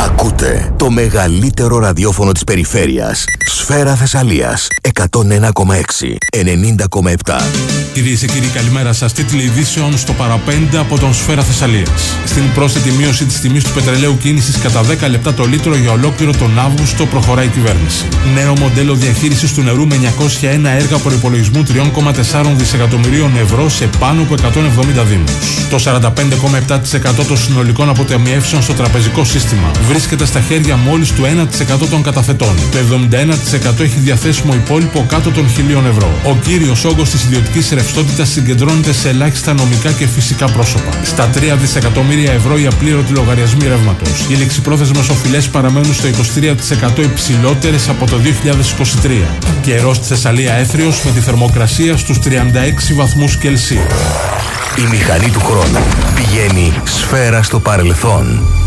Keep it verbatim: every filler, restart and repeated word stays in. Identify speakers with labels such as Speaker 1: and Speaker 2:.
Speaker 1: Ακούτε το μεγαλύτερο ραδιόφωνο της περιφέρειας. Σφαίρα Θεσσαλίας εκατόν ένα κόμμα έξι, ενενήντα κόμμα επτά.
Speaker 2: Κυρίες και κύριοι, καλημέρα σας. Τίτλοι ειδήσεων στο παραπέντε από τον Σφαίρα Θεσσαλίας. Στην πρόσθετη μείωση της τιμής του πετρελαίου κίνησης κατά δέκα λεπτά το λίτρο για ολόκληρο τον Αύγουστο προχωράει η κυβέρνηση. Νέο μοντέλο διαχείρισης του νερού με εννιακόσια ένα έργα προϋπολογισμού τρία κόμμα τέσσερα δισεκατομμυρίων ευρώ σε πάνω από εκατόν εβδομήντα δήμους. Το σαράντα πέντε κόμμα επτά τοις εκατό των συνολικών αποταμιεύσεων στο τραπεζικό σύστημα βρίσκεται στα χέρια μόλις του ένα τοις εκατό των καταθετών. Το εβδομήντα ένα τοις εκατό έχει διαθέσιμο υπόλοιπο κάτω των χιλίων ευρώ. Ο κύριος όγκος της ιδιωτικής ρευστότητας συγκεντρώνεται σε ελάχιστα νομικά και φυσικά πρόσωπα. Στα τρία δισεκατομμύρια ευρώ οι απλήρωτοι λογαριασμοί ρεύματος. Οι ληξιπρόθεσμες οφειλές παραμένουν στο είκοσι τρία τοις εκατό υψηλότερες από το δύο χιλιάδες είκοσι τρία. Καιρός στη Θεσσαλία έθριος με τη θερμοκρασία στους τριάντα έξι βαθμούς Κελσίου.
Speaker 1: Η μηχανή του χρόνου πηγαίνει σφαίρα στο παρελθόν.